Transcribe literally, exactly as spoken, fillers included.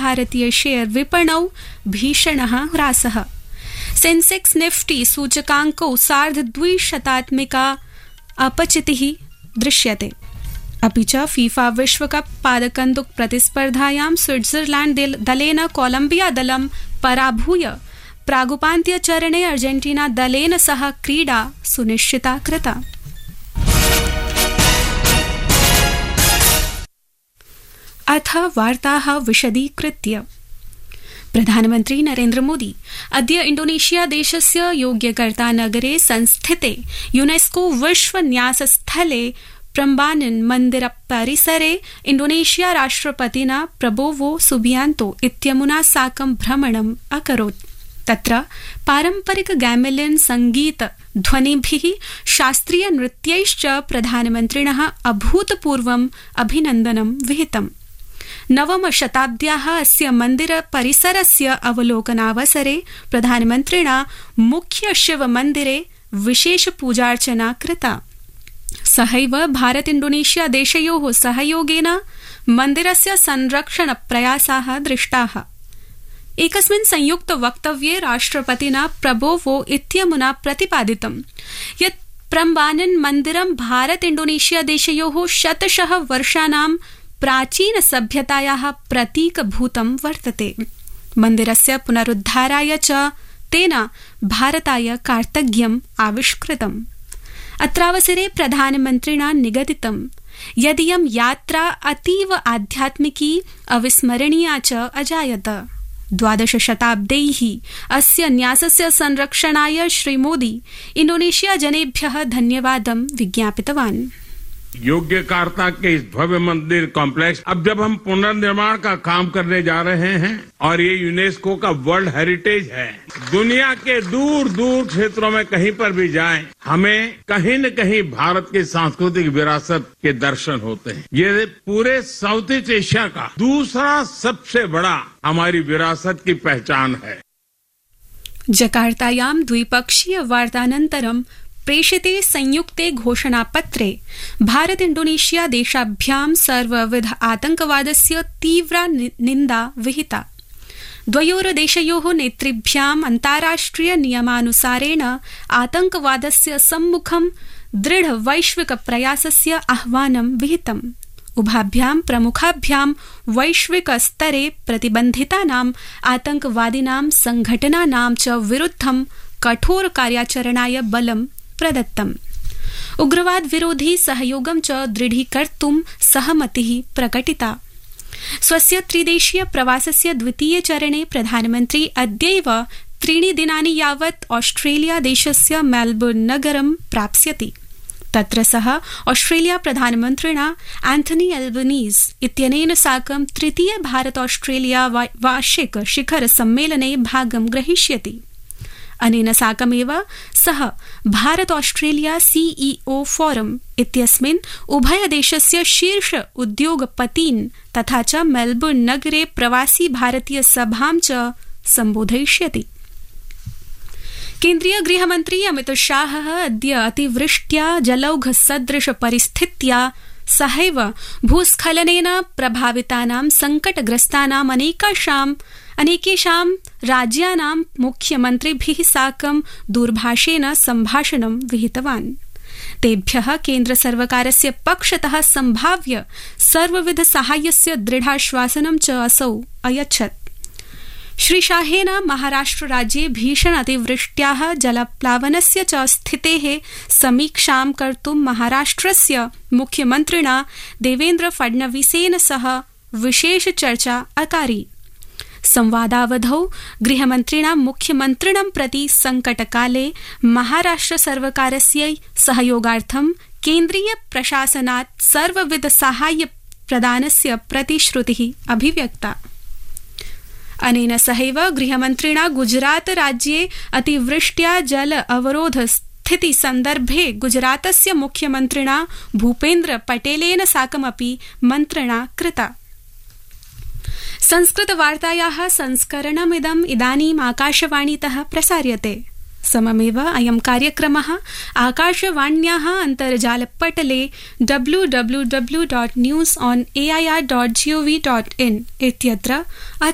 भारतीय शेयर विपणौ भीषणः ह्रासः। Sensex Nifty सूचकाङ्कौ सार्धद्विशतात्मिका अपचितिः दृश्यते। अपि च फीफा विश्वकप पादकन्दुक प्रतिस्पर्धायां स्विट्जरलैंड दलेन कोलंबिया दलं पराभूय प्रागुपान्त्यचरणे अर्जेंटीना दलेन सह क्रीडा सुनिश्चिता कृता। अथ वार्ताः विशदीकृत्य। प्रधानमन्त्री नरेन्द्र मोदी अद्य इंडोनेशिया देशस्य योग्यकर्ता नगरे संस्थिते यूनेस्को विश्व न्यासस्थले प्रम्बानन मंदिर परिसरे इंडोनेशिया राष्ट्रपतिना प्रबोवो सुबियांतो इत्यमुना साकं भ्रमणम् अकरोत्। तत्र पारंपरिक गैमेलिन संगीत ध्वनिभिः शास्त्रीय नृत्यैश्च प्रधानमन्त्रिणः अभूतपूर्वम् अभिनन्दनं विहितम्। नवम शताब्द्याः अस्य मन्दिर परिसरस्य अवलोकनावसरे प्रधानमन्त्रिणा मुख्य शिव मन्दिरे विशेष पूजार्चना कृता। सहैव भारत इंडोनेशिया देशयोः सहयोगेन मन्दिरस्य संरक्षण प्रयासाः दृष्टाः। एकस्मिन् संयुक्त वक्तव्ये राष्ट्रपतिना प्रबोवो इत्यमुना प्रतिपादितं यत् प्रम्बानन मन्दिरं भारत इंडोनेशिया देशयोः शतशः वर्षाणां प्राचीन सभ्यतायाः प्रतीकभूतं वर्तते। मन्दिरस्य पुनरुद्धाराय च तेन भारताय कार्तज्ञम् आविष्कृतम्। अत्रावसरे प्रधानमन्त्रिणा निगदितं यदियं यात्रा अतीव आध्यात्मिकी अविस्मरणीया च अजायत। द्वादश शताब्दैः अस्य न्यासस्य संरक्षणाय श्रीमोदी इंडोनेशिया जनेभ्यः धन्यवादं विज्ञापितवान्। योग्यकर्ता के इस भव्य मंदिर कॉम्प्लेक्स अब जब हम पुनर्निर्माण का काम करने जा रहे हैं और ये यूनेस्को का वर्ल्ड हेरिटेज है, दुनिया के दूर दूर क्षेत्रों में कहीं पर भी जाएं, हमें कहीं न कहीं भारत की सांस्कृतिक विरासत के दर्शन होते हैं। ये पूरे साउथ ईस्ट एशिया का दूसरा सबसे बड़ा हमारी विरासत की पहचान है। जकार्तायां द्विपक्षीय वार्तानन्तरं प्रेषिते संयुक्ते घोषणापत्रे भारत इंडोनेशिया देशाभ्यां सर्वविध आतंकवादस्य तीव्रा निन्दा विहिता। द्वयोर्देशयोः नेतृभ्याम् अन्ताराष्ट्रिय नियमानुसारेण आतंकवादस्य सम्मुखं दृढ वैश्विक प्रयासस्य आह्वानं विहितम्। उभाभ्यां प्रमुखाभ्यां वैश्विक स्तरे प्रतिबन्धितानाम् आतंकवादिनां संघटनानां च विरुद्धं कठोर कार्याचरणाय बलं प्रदत्तम्। उग्रवाद विरोधी सहयोगं च दृढीकर्तुं सहमतिः प्रकटिता। स्वस्य त्रिदेशीय प्रवासस्य द्वितीय चरणे प्रधानमन्त्री अद्यैव त्रीणि दिनानि यावत् ऑस्ट्रेलिया देशस्य मेलबोर्न नगरं प्राप्स्यति। तत्र सः ऑस्ट्रेलिया प्रधानमन्त्रिणा एंथनी एल्बनीज इत्यनेन साकं तृतीय भारत ऑस्ट्रेलिया वार्षिक शिखर सम्मेलने भागं ग्रहीष्यति। अनेन साकमेव सः भारत ऑस्ट्रेलिया सीईओ फोरम इत्यस्मिन् उभयदेशस्य शीर्ष उद्योगपतीन् तथा च मेलबोर्न नगरे प्रवासी भारतीय सभां च सम्बोधयिष्यति। केन्द्रीय गृहमन्त्री अमित शाहः अद्य अतिवृष्ट्या जलौघ सदृश परिस्थित्या सहैव भूस्खलनेन प्रभावितानां संकटग्रस्तानाम् अनेकाशाम् अनेकेषां राज्यानां मुख्यमन्त्रिभिः साकं दूरभाषेण सम्भाषणं विहितवान्। तेभ्यः केन्द्रसर्वकारस्य पक्षतः सम्भाव्य सर्वविध साहाय्यस्य दृढाश्वासनं च असौ अयच्छत्। श्रीशाहेन महाराष्ट्र राज्ये भीषण अतिवृष्ट्याः जलप्लावनस्य च स्थितेः समीक्षां कर्तुं महाराष्ट्रस्य मुख्यमन्त्रिणा देवेन्द्र फडणवीसेन सह विशेष चर्चा अकारी। संवादावधौ गृहमन्त्रिणा मुख्यमन्त्रिणं प्रति संकटकाले महाराष्ट्र सर्वकारस्य सहयोगार्थं केन्द्रीय प्रशासनात् सर्वविध साहाय्य प्रदानस्य प्रतिश्रुतिः अभिव्यक्ता। अनेन सहैव गृहमन्त्रिणा गुजरात राज्ये अतिवृष्ट्या जल अवरोध स्थिति सन्दर्भे गुजरातस्य मुख्यमन्त्रिणा भूपेन्द्र पटेलेन साकमपि मन्त्रणा कृता। संस्कृत वार्तायाः संस्करणमिदम् इदानीम् आकाशवाणीतः प्रसार्यते। सममेव अयं कार्यक्रमः आकाशवाण्याः अन्तर्जालपटले W W W dot news on A I R dot G O V dot in इत्यत्र